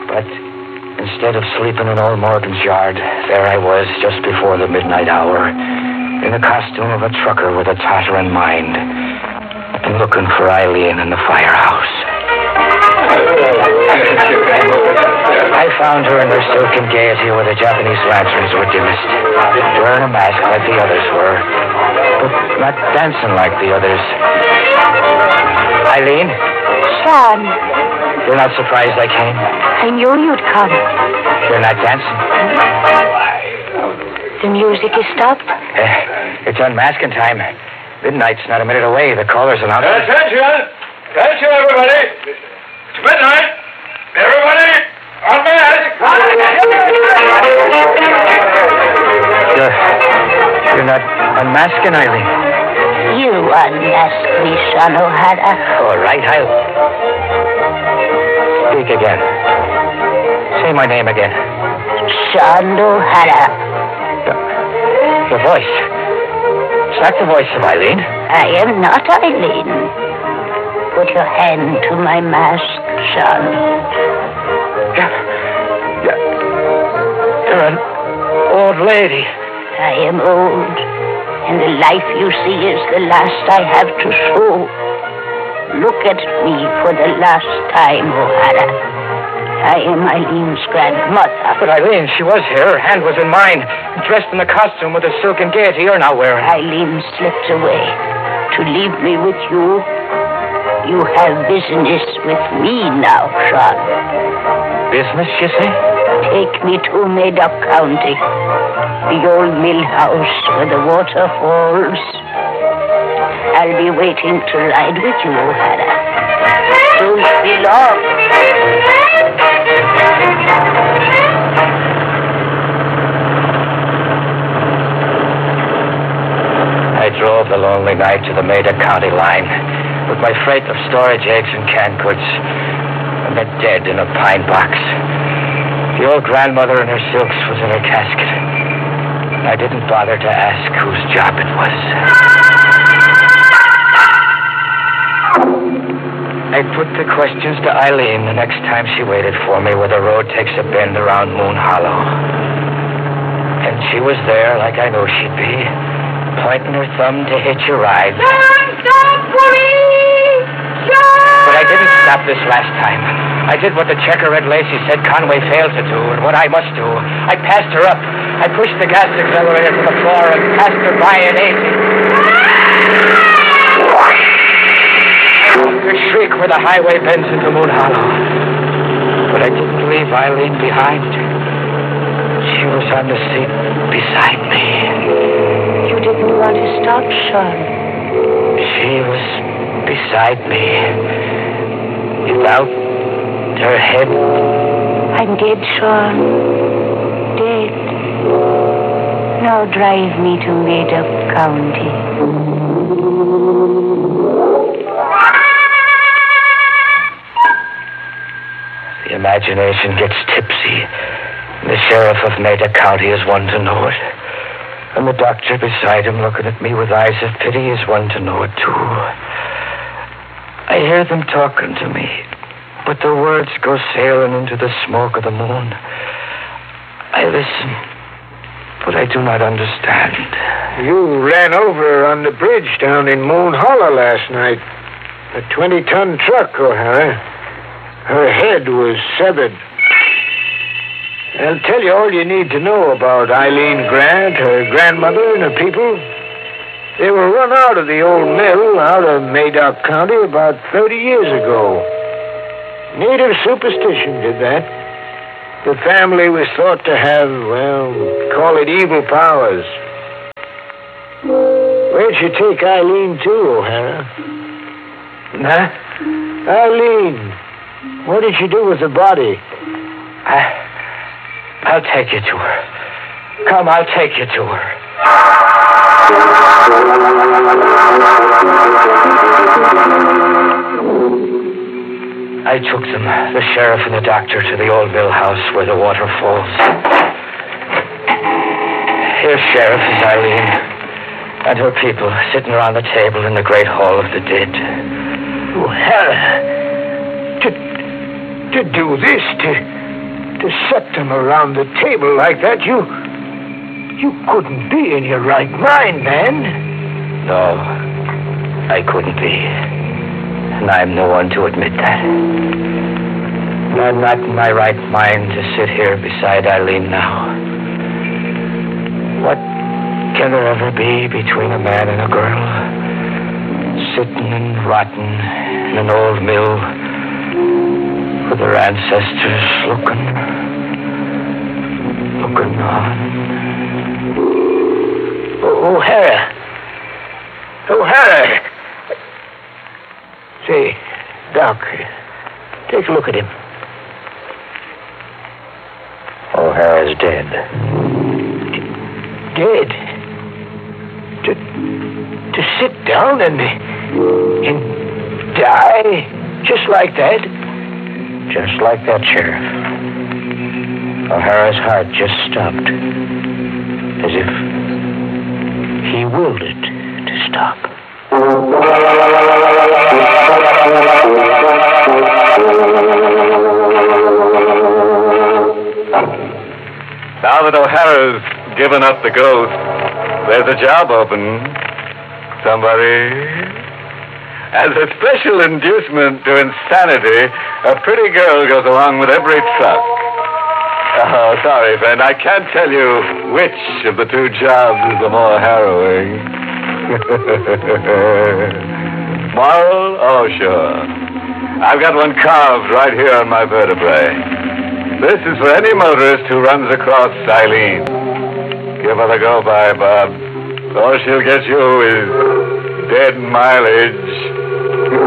But instead of sleeping in old Morgan's yard, there I was just before the midnight hour, in the costume of a trucker with a tottering mind, and looking for Eileen in the firehouse. I found her in her silken gaiety where the Japanese lanterns were dimmest, wearing a mask like the others were, but not dancing like the others. Eileen? Sean. You're not surprised I came? I knew you'd come. You're not dancing? The music is stopped? It's unmasking time. Midnight's not a minute away. The caller's announced. Attention! Attention, everybody! It's midnight! Everybody, unmask! You're not unmasking, Eileen. You unmasked me, Sean O'Hara. All right, I'll... Speak again. Say my name again. Sean O'Hara. The voice. It's not the voice of Eileen. I am not Eileen. Put your hand to my mask, Sean. You're an old lady. I am old, and the life you see is the last I have to show. Look at me for the last time, O'Hara. I am Eileen's grandmother. But Eileen, she was here. Her hand was in mine. Dressed in the costume with the silken gaiety you're now wearing. Eileen slipped away to leave me with you. You have business with me now, Sean. Business, you say? Take me to Madoc County. The old mill house where the water falls. I'll be waiting to ride with you, O'Hara. Don't be long. I drove the lonely night to the Madoc County line with my freight of storage eggs and canned goods, and the dead in a pine box. The old grandmother in her silks was in her casket. I didn't bother to ask whose job it was. I put the questions to Eileen the next time she waited for me where the road takes a bend around Moon Hollow. And she was there like I know she'd be, pointing her thumb to hitch a ride. Stop for me! But I didn't stop this last time. I did what the checker-red Lacey said Conway failed to do, and what I must do. I passed her up. I pushed the gas accelerator to the floor and passed her by in 80. A shriek where the highway bends into Moon Hollow. But I didn't leave Eileen behind. She was on the seat beside me. You didn't want to stop, Sean. She was beside me. Without her head. I'm dead, Sean. Dead. Now drive me to Madoc County. The imagination gets tipsy. The sheriff of Madoc County is one to know it. And the doctor beside him looking at me with eyes of pity is one to know it, too. I hear them talking to me, but the words go sailing into the smoke of the moon. I listen, but I do not understand. You ran over her on the bridge down in Moon Hollow last night. A 20-ton truck, O'Hara. Her head was severed. I'll tell you all you need to know about Eileen Grant, her grandmother, and her people. They were run out of the old mill out of Madoc County about 30 years ago. Native superstition did that. The family was thought to have, well, call it evil powers. Where'd you take Eileen to, O'Hara? Huh? Eileen, what did you do with the body? I'll take you to her. Come, I'll take you to her. I took them, the sheriff and the doctor, to the old mill house where the water falls. Here, Sheriff, is Eileen and her people sitting around the table in the great hall of the dead. O'Hara, to do this, To set them around the table like that, you couldn't be in your right mind, man. No, I couldn't be. And I'm the one to admit that. I'm not in my right mind to sit here beside Eileen now. What can there ever be between a man and a girl? Sitting and rotting in an old mill with their ancestors looking on. O'Hara. Say, Doc, take a look at him. O'Hara's dead. Dead? To sit down and die just like that? Just like that, Sheriff. O'Hara's heart just stopped. As if he willed it to stop. Now that O'Hara's given up the ghost, there's a job open. Somebody... As a special inducement to insanity, a pretty girl goes along with every truck. Oh, sorry, friend. I can't tell you which of the two jobs is the more harrowing. Moral? Oh, sure. I've got one carved right here on my vertebrae. This is for any motorist who runs across Eileen. Give her the go-by, Bob. All she'll get you is dead mileage.